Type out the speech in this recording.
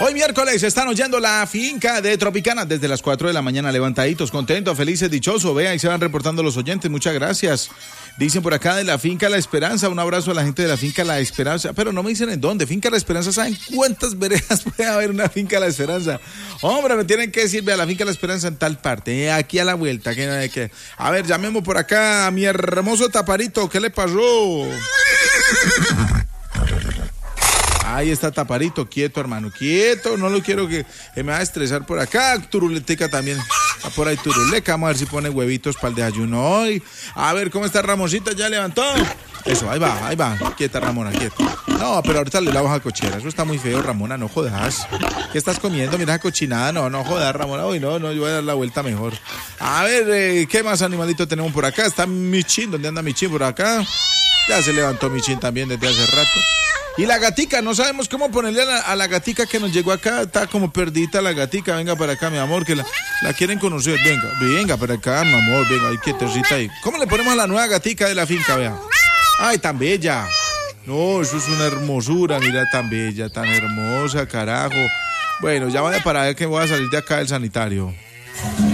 Hoy miércoles están oyendo La Finca de Tropicana desde las 4 de la mañana, levantaditos, contentos, felices, dichosos. Vea, ahí se van reportando los oyentes, muchas gracias. Dicen por acá de La Finca La Esperanza, un abrazo a la gente de La Finca La Esperanza, pero no me dicen en dónde. Finca La Esperanza, ¿saben cuántas veredas puede haber una Finca La Esperanza? Hombre, me tienen que decir, vea, La Finca La Esperanza en tal parte, aquí a la vuelta. Que... A ver, llamemos por acá a mi hermoso Taparito, ¿qué le pasó? Ahí está Taparito, quieto, hermano, quieto, no lo quiero que me va a estresar por acá. Turuleteca también, está por ahí Turuleca, vamos a ver si pone huevitos para el desayuno hoy. A ver, ¿cómo está Ramoncita? ¿Ya levantó? Eso, ahí va, quieta Ramona, quieta. No, pero ahorita le lavo a cochera, eso está muy feo, Ramona, no jodas. ¿Qué estás comiendo? Mira esa cochinada, no jodas, Ramona, uy, no, yo voy a dar la vuelta mejor. A ver, ¿qué más animalito tenemos por acá? Está Michín, ¿dónde anda Michín? Por acá. Ya se levantó Michín también desde hace rato. Y la gatica, no sabemos cómo ponerle a la gatica que nos llegó acá, está como perdida la gatica, venga para acá, mi amor, que la quieren conocer, venga para acá, mi amor, venga, ay, quietecita ahí. ¿Cómo le ponemos a la nueva gatica de la finca, vea? Ay, tan bella. No, eso es una hermosura, mira, tan bella, tan hermosa, carajo. Bueno, ya vaya para ver que voy a salir de acá del sanitario.